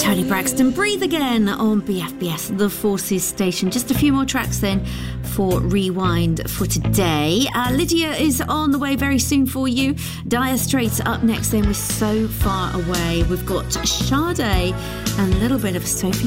Tony Braxton, Breathe Again on BFBS, the Forces station. Just a few more tracks then for Rewind for today. Lydia is on the way very soon for you. Dire Straits up next then. We're so far away. We've got Sade and a little bit of Sophie